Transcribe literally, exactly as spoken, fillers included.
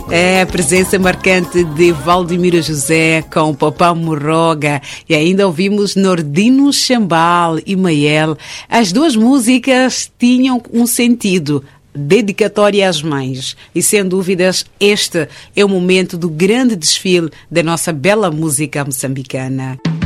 É a presença marcante de Valdemiro José com Papá Morroga, e ainda ouvimos Nordino Chambal e Mael. As duas músicas tinham um sentido, dedicatória às mães, e sem dúvidas este é o momento do grande desfile da nossa bela música moçambicana.